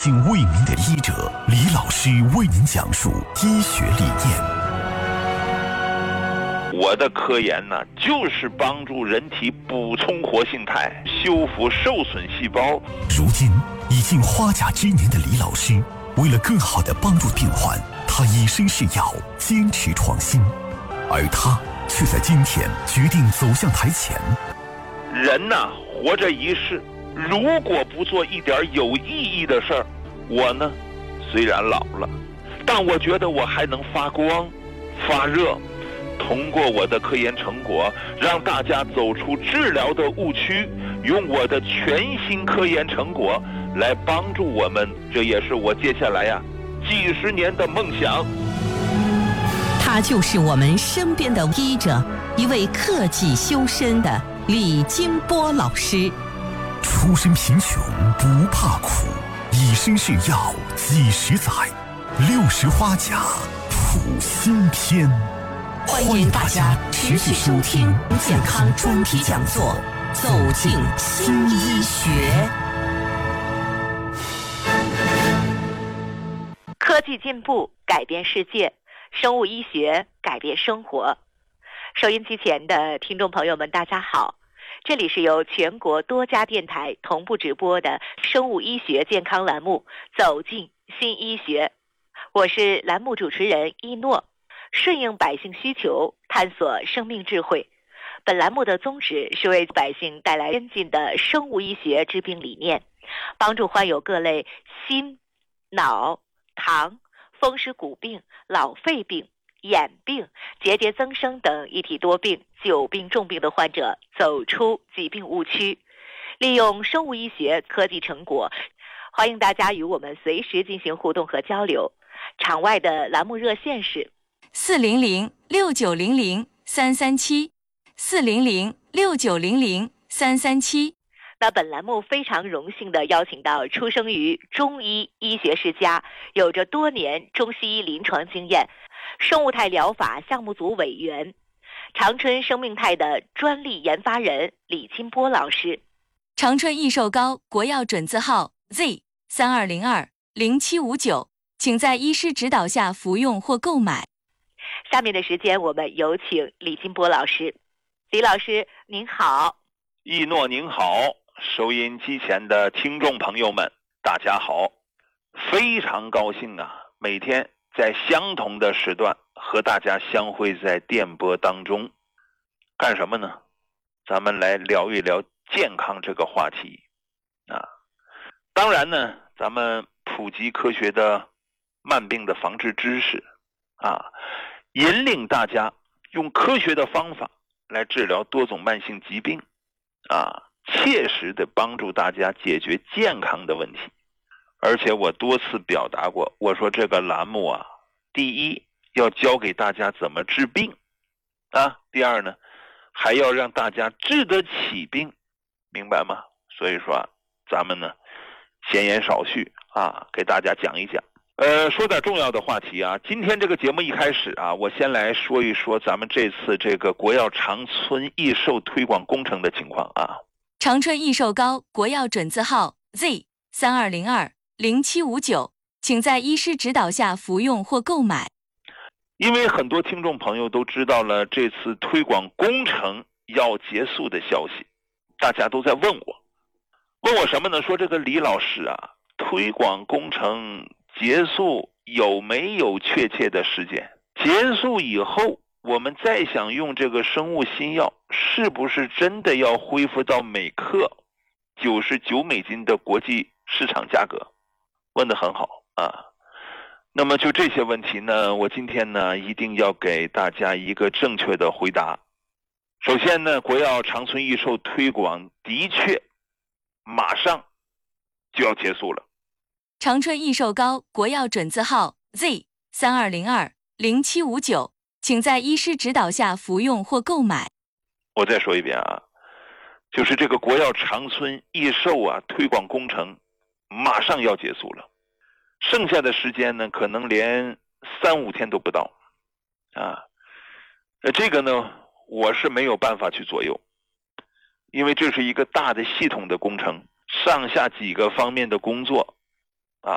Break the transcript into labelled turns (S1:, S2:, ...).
S1: 姓为民的医者李老师为您讲述医学理念。
S2: 我的科研呢，就是帮助人体补充活性肽，修复受损细胞。
S1: 如今已近花甲之年的李老师，为了更好地帮助病患，他以身试药，坚持创新，而他却在今天决定走向台前。
S2: 人呐，活着一世，如果不做一点有意义的事儿，我呢，虽然老了，但我觉得我还能发光、发热。通过我的科研成果，让大家走出治疗的误区，用我的全新科研成果来帮助我们，这也是我接下来几十年的梦想。
S3: 他就是我们身边的医者，一位克己修身的李金波老师。
S1: 出身贫穷不怕苦，以身试药几十载，60花甲谱新篇。
S3: 欢迎大家持续收听健康专题讲座，走进新医学。
S4: 科技进步改变世界，生物医学改变生活。收音机前的听众朋友们，大家好，这里是由全国多家电台同步直播的生物医学健康栏目《走进新医学》，我是栏目主持人一诺。顺应百姓需求，探索生命智慧。本栏目的宗旨是为百姓带来先进的生物医学治病理念，帮助患有各类心、脑、糖、风湿骨病、老肺病、眼病、结节增生等一体多病、久病重病的患者走出疾病误区，利用生物医学科技成果。欢迎大家与我们随时进行互动和交流。场外的栏目热线是
S3: 400-6900-337，400-6900-337。
S4: 那本栏目非常荣幸地邀请到出生于中医医学世家，有着多年中西医临床经验，生物态疗法项目组委员，长春生命态的专利研发人李金波老师。
S3: 长春益寿膏国药准字号 Z32020759，请在医师指导下服用或购买。
S4: 下面的时间，我们有请李金波老师。李老师您好。
S2: 一诺您好，收音机前的听众朋友们大家好，非常高兴每天在相同的时段和大家相会在电波当中。干什么呢？咱们来聊一聊健康这个话题当然呢，咱们普及科学的慢病的防治知识引领大家用科学的方法来治疗多种慢性疾病切实的帮助大家解决健康的问题。而且我多次表达过，我说这个栏目第一要教给大家怎么治病第二呢，还要让大家治得起病，明白吗？所以说咱们呢闲言少叙给大家讲一讲。说点重要的话题今天这个节目一开始我先来说一说咱们这次这个国药长春益寿推广工程的情况
S3: 长春益寿膏国药准字号 Z32020759，请在医师指导下服用或购买。
S2: 因为很多听众朋友都知道了这次推广工程要结束的消息，大家都在问我什么呢？说这个李老师推广工程结束有没有确切的时间？结束以后，我们再想用这个生物新药，是不是真的要恢复到每克$99的国际市场价格？问得很好那么就这些问题呢，我今天呢一定要给大家一个正确的回答。首先呢，国药长春益寿推广的确马上就要结束了。
S3: 长春益寿膏国药准字号 Z32020759，请在医师指导下服用或购买。
S2: 我再说一遍就是这个国药长春益寿推广工程马上要结束了，剩下的时间呢可能连3-5天都不到这个呢我是没有办法去左右，因为这是一个大的系统的工程，上下几个方面的工作